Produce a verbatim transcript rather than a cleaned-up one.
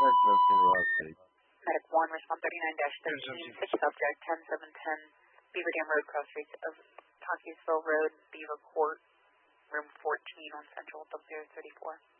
Medic one, respond thirty-nine dash thirteen, six subject, ten seven ten, Beaver Dam Road, cross streets of Cockeysville Road, Beaver Court, room fourteen on Central, double zero thirty-four.